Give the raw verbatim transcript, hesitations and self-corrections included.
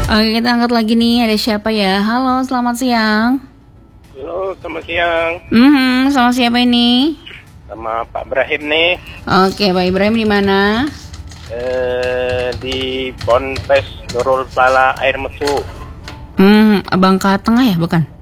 Oke, kita angkat lagi nih. Ada siapa ya? Halo, selamat siang. Halo, selamat siang. Hmm, sama siapa ini? Sama Pak Ibrahim nih. Oke, Pak Ibrahim di mana? Eh, di Ponpes Nurul Pala Air Mesu. Hmm, Bangka Tengah ya, bukan?